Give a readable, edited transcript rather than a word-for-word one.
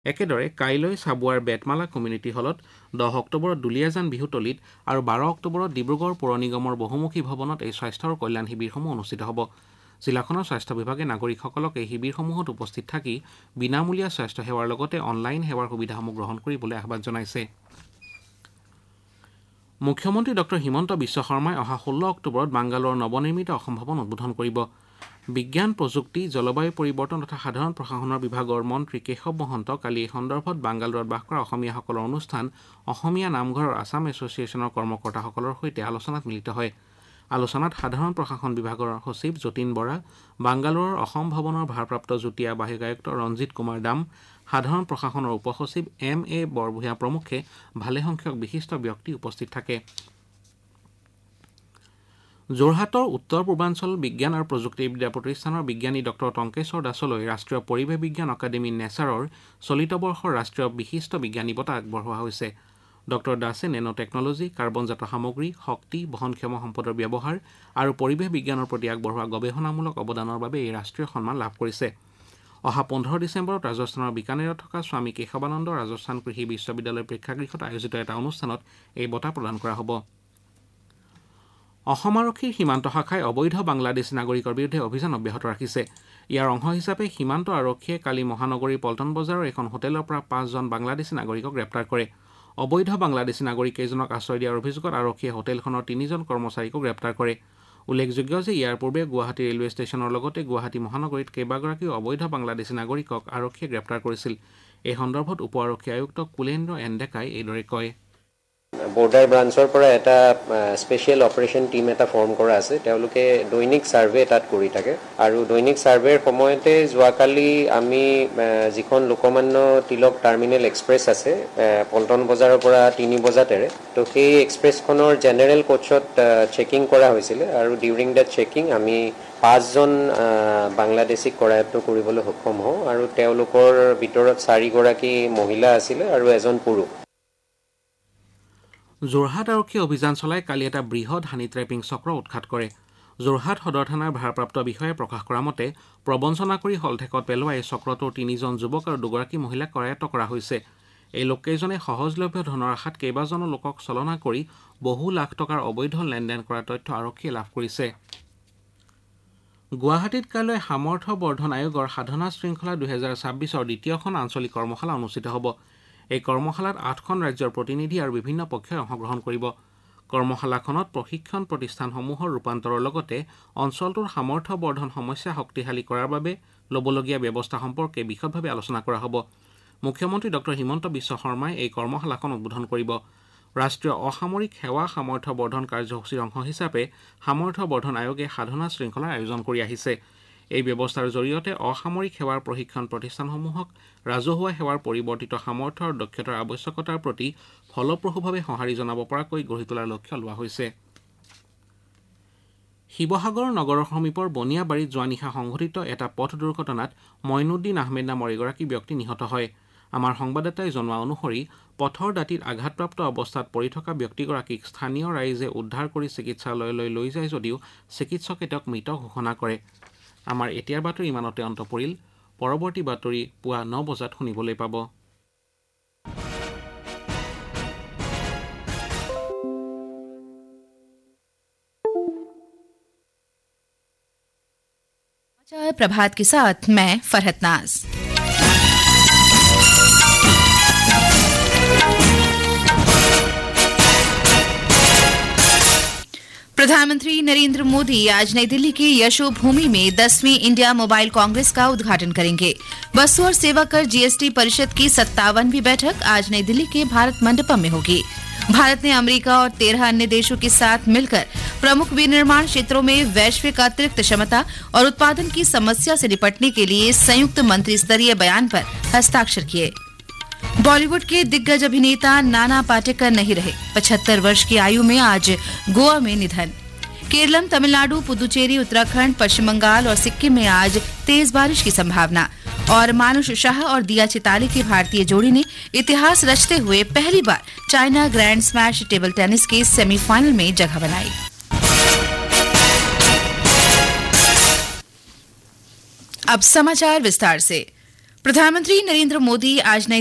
একেদৰে কাইলৈ চাবুৱাৰ বেতমালা কমিউনিটি হলত 10 অক্টোবৰত দুলিয়াজান বিহুতলীত আৰু 12 অক্টোবৰত ডিব্ৰুগড় পৌৰ নিগমৰ বহুমুখী ভৱনত এই স্বাস্থ্য আৰু কল্যাণ শিবিৰসমূহ অনুষ্ঠিত হ'ব। জিলাখনৰ স্বাস্থ্য বিভাগে নাগৰিকসকলক এই শিবিৰসমূহত উপস্থিত থাকি বিনামূলীয়া স্বাস্থ্য সেৱাৰ লগতে অনলাইন সেৱাৰ সুবিধাসমূহ গ্ৰহণ কৰিবলৈ আহ্বান জনাইছে। মুখ্যমন্ত্ৰী ডঃ হিমন্ত বিশ্ব শৰ্মাই অহা 16 অক্টোবৰত বাংগালোৰৰ নৱনিৰ্মিত অসম ভৱন উদ্বোধন কৰিব। বিজ্ঞান প্ৰযুক্তি জলবায়ু পৰিৱৰ্তন তথা সাধাৰণ প্ৰশাসনৰ বিভাগৰ মন্ত্ৰী কেশৱ মহন্ত কালি এই সন্দৰ্ভত বাংগালোৰত বাস কৰা অসমীয়াসকলৰ অনুষ্ঠান অসমীয়া নামঘৰৰ আছাম এছ'চিয়েশ্যনৰ কৰ্মকৰ্তাসকলৰ সৈতে আলোচনাত মিলিত হয়। আলোচনাত সাধাৰণ প্ৰশাসন বিভাগৰ সচিব যতীন বৰা, বাংগালোৰৰ অসম ভৱনৰ ভাৰপ্ৰাপ্ত যুটীয়া বাহিক আয়ুক্ত ৰঞ্জিত কুমাৰ দাম, সাধাৰণ প্ৰশাসনৰ উপসচিব MA বৰভূঞা প্ৰমুখ্যে ভালেসংখ্যক বিশিষ্ট ব্যক্তি উপস্থিত থাকে। যোৰহাটৰ উত্তৰ পূৰ্বাঞ্চল বিজ্ঞান আৰু প্ৰযুক্তিবিদ্যা প্ৰতিষ্ঠানৰ বিজ্ঞানী ডঃ টংকেশ্বৰ দাসলৈ ৰাষ্ট্ৰীয় পৰিৱেশ বিজ্ঞান একাডেমী নেচাৰৰ চলিত বৰ্ষৰ ৰাষ্ট্ৰীয় বিশিষ্ট বিজ্ঞানী বঁটা আগবঢ়োৱা হৈছে। ডঃ দাসে নেনো টেকনলজি, কাৰ্বনজাত সামগ্ৰী, শক্তি, বহনক্ষম সম্পদৰ ব্যৱহাৰ আৰু পৰিৱেশ বিজ্ঞানৰ প্ৰতি আগবঢ়োৱা গৱেষণামূলক অৱদানৰ বাবে এই ৰাষ্ট্ৰীয় সন্মান লাভ কৰিছে। অহা 15 ডিচেম্বৰত ৰাজস্থানৰ বিকানেৰত থকা স্বামী কেশৱানন্দ ৰাজস্থান কৃষি বিশ্ববিদ্যালয়ৰ প্ৰেক্ষাগৃহত আয়োজিত এটা অনুষ্ঠানত এই বঁটা প্ৰদান কৰা হ'ব। অসম আৰক্ষীৰ সীমান্ত শাখাই অবৈধ বাংলাদেশী নাগৰিকৰ বিৰুদ্ধে অভিযান অব্যাহত ৰাখিছে। ইয়াৰ অংশ হিচাপে সীমান্ত আৰক্ষীয়ে কালি মহানগৰীৰ পল্টন বজাৰৰ এখন হোটেলৰ পৰা 5জন বাংলাদেশী নাগৰিকক গ্ৰেপ্তাৰ কৰে। অবৈধ বাংলাদেশী নাগৰিক কেইজনক আশ্ৰয় দিয়াৰ অভিযোগত আৰক্ষীয়ে হোটেলখনৰ 3জন কৰ্মচাৰীকো গ্ৰেপ্তাৰ কৰে। উল্লেখযোগ্য যে ইয়াৰ পূৰ্বে গুৱাহাটী ৰেলৱে ষ্টেচনৰ লগতে গুৱাহাটী মহানগৰীত কেইবাগৰাকীও অবৈধ বাংলাদেশী নাগৰিকক আৰক্ষীয়ে গ্ৰেপ্তাৰ কৰিছিল। এই সন্দৰ্ভত উপ আৰক্ষী আয়ুক্ত কুলেন্দ্ৰ এন ডেকাই এইদৰে কয়। বৰ্ডাৰ ব্ৰাঞ্চৰ পৰা এটা স্পেচিয়েল অপাৰেশ্যন টিম এটা ফৰ্ম কৰা আছে। তেওঁলোকে দৈনিক ছাৰ্ভে তাত কৰি থাকে আৰু দৈনিক ছাৰ্ভেৰ সময়তে যোৱাকালি আমি যিখন লোকমান্য তিলক টাৰ্মিনেল এক্সপ্ৰেছ আছে পল্টন বজাৰৰ পৰা 3 বজাতেৰে, তো সেই এক্সপ্ৰেছখনৰ জেনেৰেল কোচত চেকিং কৰা হৈছিলে আৰু ডিউৰিং দ্যাট চেকিং আমি 5জন বাংলাদেশীক কৰায়ত্ব কৰিবলৈ সক্ষম হওঁ আৰু তেওঁলোকৰ ভিতৰত 4গৰাকী মহিলা আছিলে আৰু এজন পুৰুষ। যোৰহাট আৰক্ষীয়ে অভিযান চলাই কালি এটা বৃহৎ হানি ট্ৰেপিং চক্ৰ উৎখাত কৰে। যোৰহাট সদৰ থানাৰ ভাৰপ্ৰাপ্ত বিষয়াই প্ৰকাশ কৰা মতে প্ৰবঞ্চনা কৰি হলঠেকত পেলোৱা এই চক্ৰটোৰ 3জন যুৱক আৰু 2গৰাকী মহিলাক কৰায়ত্ব কৰা হৈছে। এই লোককেইজনে সহজলভ্য ধনৰ আশাত কেইবাজনো লোকক চলনা কৰি বহু লাখ টকাৰ অবৈধ লেনদেন কৰাৰ তথ্য আৰক্ষীয়ে লাভ কৰিছে। গুৱাহাটীত কাইলৈ সামৰ্থ্য বৰ্ধন আয়োগৰ সাধনা শৃংখলা 2026ৰ দ্বিতীয়খন আঞ্চলিক কৰ্মশালা অনুষ্ঠিত হ'ব। এই কৰ্মশালাত 8খন ৰাজ্যৰ প্ৰতিনিধি আৰু বিভিন্ন পক্ষই অংশগ্ৰহণ কৰিব। কৰ্মশালাখনত প্ৰশিক্ষণ প্ৰতিষ্ঠানসমূহৰ ৰূপান্তৰৰ লগতে অঞ্চলটোৰ সামৰ্থ্য বৰ্ধন সমস্যা শক্তিশালী কৰাৰ বাবে ল'বলগীয়া ব্যৱস্থা সম্পৰ্কে বিশদভাৱে আলোচনা কৰা হ'ব। মুখ্যমন্ত্ৰী ডঃ হিমন্ত বিশ্ব শৰ্মাই এই কৰ্মশালাখন উদ্বোধন কৰিব। ৰাষ্ট্ৰীয় অসামৰিক সেৱা সামৰ্থ্য বৰ্ধন কাৰ্যসূচীৰ অংশ হিচাপে সামৰ্থ্য বৰ্ধন আয়োগে সাধনা শৃংখলাৰ আয়োজন কৰি আহিছে। এই ব্যৱস্থাৰ জৰিয়তে অসামৰিক সেৱাৰ প্ৰশিক্ষণ প্ৰতিষ্ঠানসমূহক ৰাজহুৱা সেৱাৰ পৰিৱৰ্তিত সামৰ্থ্য আৰু দক্ষতাৰ আৱশ্যকতাৰ প্ৰতি ফলপ্ৰসূভাৱে সঁহাৰি জনাব পৰাকৈ গঢ়ি তোলাৰ লক্ষ্য লোৱা হৈছে। শিৱসাগৰ নগৰৰ সমীপৰ বনিয়াবাৰীত যোৱা নিশা সংঘটিত এটা পথ দুৰ্ঘটনাত মইনুদ্দিন আহমেদ নামৰ এগৰাকী ব্যক্তি নিহত হয়। আমাৰ সংবাদদাতাই জনোৱা অনুসৰি পথৰ দাঁতিত আঘাতপ্ৰাপ্ত অৱস্থাত পৰি থকা ব্যক্তিগৰাকীক স্থানীয় ৰাইজে উদ্ধাৰ কৰি চিকিৎসালয়লৈ লৈ যায় যদিও চিকিৎসকে তেওঁক মৃত ঘোষণা কৰে। আমাৰ এতিয়াৰ বাতৰি ইমানতে অন্ত পৰিল। পৰৱৰ্তী বাতৰি পুৱা 9 বজাত শুনিবলৈ পাব। प्रभात के साथ मैं फरहत नाज। प्रधानमंत्री नरेंद्र मोदी आज नई दिल्ली के यशोभूमि में 10वीं इंडिया मोबाइल कांग्रेस का उद्घाटन करेंगे। वस्तु और सेवा कर जीएसटी परिषद की 57वीं बैठक आज नई दिल्ली के भारत मंडपम में होगी। भारत ने अमेरिका और 13 अन्य देशों के साथ मिलकर प्रमुख विनिर्माण क्षेत्रों में वैश्विक अतिरिक्त क्षमता और उत्पादन की समस्या से निपटने के लिए संयुक्त मंत्री स्तरीय बयान पर हस्ताक्षर किए। बॉलीवुड के दिग्गज अभिनेता नाना पाटेकर नहीं रहे। 75 वर्ष की आयु में आज गोवा में निधन। केरलम, तमिलनाडु, पुदुचेरी, उत्तराखंड, पश्चिम बंगाल और सिक्किम में आज तेज बारिश की संभावना। और मानुष शाह और दिया चिताली की भारतीय जोड़ी ने इतिहास रचते हुए पहली बार China grand smash table tennis के सेमीफाइनल में जगह बनाई। अब समाचार विस्तार से। प्रधानमंत्री नरेंद्र मोदी आज नई